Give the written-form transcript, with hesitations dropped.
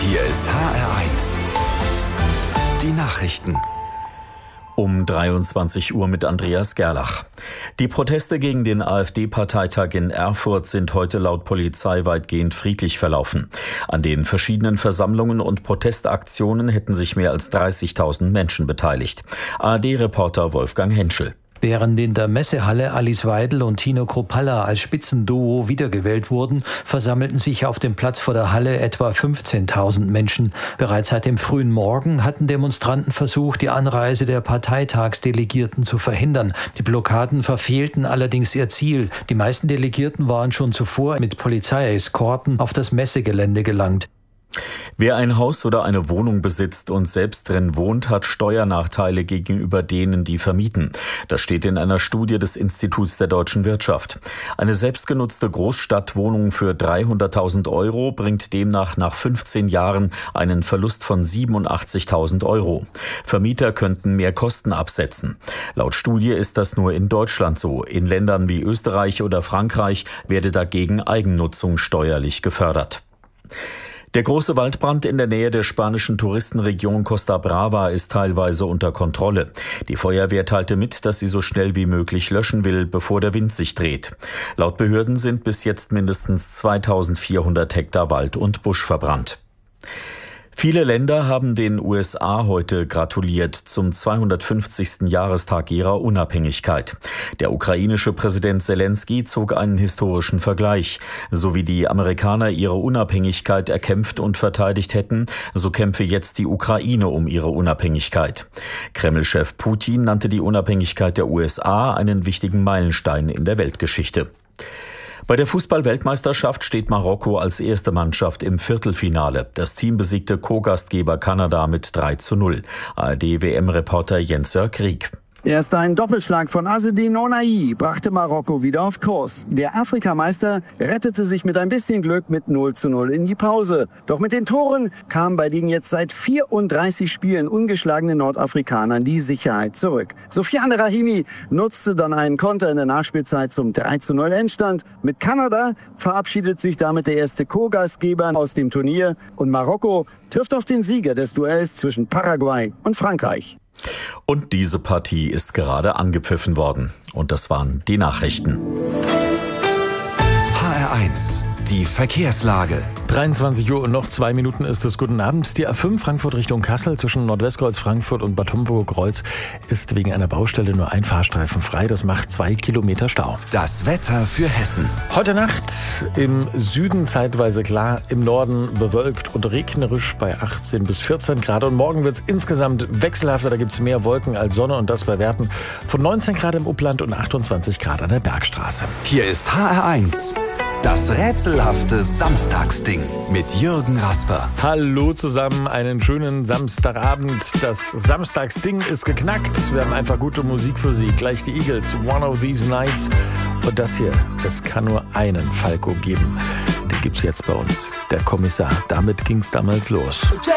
Hier ist HR1. Die Nachrichten. Um 23 Uhr mit Andreas Gerlach. Die Proteste gegen den AfD-Parteitag in Erfurt sind heute laut Polizei weitgehend friedlich verlaufen. An den verschiedenen Versammlungen und Protestaktionen hätten sich mehr als 30.000 Menschen beteiligt. ARD-Reporter Wolfgang Henschel. Während in der Messehalle Alice Weidel und Tino Kruppalla als Spitzenduo wiedergewählt wurden, versammelten sich auf dem Platz vor der Halle etwa 15.000 Menschen. Bereits seit dem frühen Morgen hatten Demonstranten versucht, die Anreise der Parteitagsdelegierten zu verhindern. Die Blockaden verfehlten allerdings ihr Ziel. Die meisten Delegierten waren schon zuvor mit Polizeieskorten auf das Messegelände gelangt. Wer ein Haus oder eine Wohnung besitzt und selbst drin wohnt, hat Steuernachteile gegenüber denen, die vermieten. Das steht in einer Studie des Instituts der deutschen Wirtschaft. Eine selbstgenutzte Großstadtwohnung für 300.000 Euro bringt demnach nach 15 Jahren einen Verlust von 87.000 Euro. Vermieter könnten mehr Kosten absetzen. Laut Studie ist das nur in Deutschland so. In Ländern wie Österreich oder Frankreich werde dagegen Eigennutzung steuerlich gefördert. Der große Waldbrand in der Nähe der spanischen Touristenregion Costa Brava ist teilweise unter Kontrolle. Die Feuerwehr teilte mit, dass sie so schnell wie möglich löschen will, bevor der Wind sich dreht. Laut Behörden sind bis jetzt mindestens 2.400 Hektar Wald und Busch verbrannt. Viele Länder haben den USA heute gratuliert zum 250. Jahrestag ihrer Unabhängigkeit. Der ukrainische Präsident Zelensky zog einen historischen Vergleich. So wie die Amerikaner ihre Unabhängigkeit erkämpft und verteidigt hätten, so kämpfe jetzt die Ukraine um ihre Unabhängigkeit. Kreml-Chef Putin nannte die Unabhängigkeit der USA einen wichtigen Meilenstein in der Weltgeschichte. Bei der Fußball-Weltmeisterschaft steht Marokko als erste Mannschaft im Viertelfinale. Das Team besiegte Co-Gastgeber Kanada mit 3:0. ARD-WM-Reporter Jens-Jörg Rieck. Erst ein Doppelschlag von Azzedine Ounahi brachte Marokko wieder auf Kurs. Der Afrikameister rettete sich mit ein bisschen Glück mit 0:0 in die Pause. Doch mit den Toren kamen bei den jetzt seit 34 Spielen ungeschlagenen Nordafrikanern die Sicherheit zurück. Sofiane Rahimi nutzte dann einen Konter in der Nachspielzeit zum 3:0 Endstand. Mit Kanada verabschiedet sich damit der erste Co-Gastgeber aus dem Turnier und Marokko trifft auf den Sieger des Duells zwischen Paraguay und Frankreich. Und diese Partie ist gerade angepfiffen worden. Und das waren die Nachrichten. HR1, die Verkehrslage. 23 Uhr und noch 2 Minuten ist es. Guten Abend. Die A5 Frankfurt Richtung Kassel zwischen Nordwestkreuz Frankfurt und Bad Homburg-Kreuz ist wegen einer Baustelle nur ein Fahrstreifen frei. Das macht 2 Kilometer Stau. Das Wetter für Hessen. Heute Nacht im Süden zeitweise klar, im Norden bewölkt und regnerisch bei 18 bis 14 Grad. Und morgen wird es insgesamt wechselhafter. Da gibt es mehr Wolken als Sonne und das bei Werten von 19 Grad im Upland und 28 Grad an der Bergstraße. Hier ist HR1. Das rätselhafte Samstagsding mit Jürgen Rasper. Hallo zusammen, einen schönen Samstagabend. Das Samstagsding ist geknackt. Wir haben einfach gute Musik für Sie. Gleich die Eagles, One of These Nights. Und das hier, es kann nur einen Falco geben. Den gibt's jetzt bei uns, der Kommissar. Damit ging's damals los.